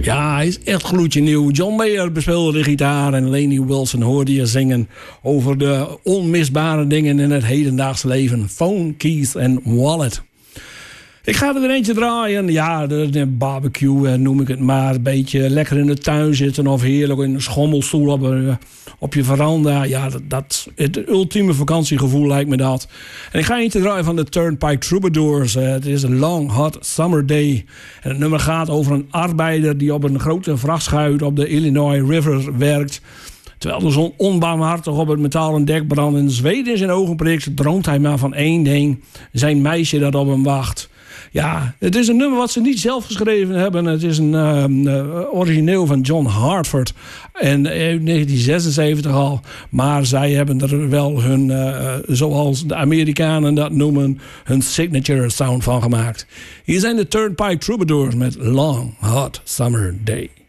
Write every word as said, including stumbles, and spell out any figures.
Ja, hij is echt gloedje nieuw. John Mayer bespeelde de gitaar en Lainey Wilson hoorde je zingen over de onmisbare dingen in het hedendaagse leven. Phone, keys en wallet. Ik ga er weer eentje draaien. Ja, de, de barbecue noem ik het maar. Een beetje lekker in de tuin zitten of heerlijk in een schommelstoel op, op je veranda. Ja, dat, dat het ultieme vakantiegevoel lijkt me dat. En ik ga eentje draaien van de Turnpike Troubadours. Uh, het is een long hot summer day. En het nummer gaat over een arbeider die op een grote vrachtschuit op de Illinois River werkt. Terwijl de zon onbarmhartig op het metalen dek brandt en zweet in zijn ogen prikt, droomt hij maar van één ding: zijn meisje dat op hem wacht. Ja, het is een nummer wat ze niet zelf geschreven hebben. Het is een uh, uh, origineel van John Hartford. En in negentien zesenzeventig al. Maar zij hebben er wel hun, uh, zoals de Amerikanen dat noemen, hun signature sound van gemaakt. Hier zijn de Turnpike Troubadours met Long Hot Summer Day.